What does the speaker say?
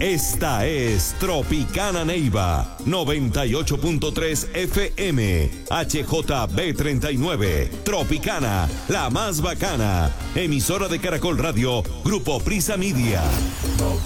Esta es Tropicana Neiva 98.3 FM HJB39. Tropicana, la más bacana. Emisora de Caracol Radio, Grupo Prisa Media.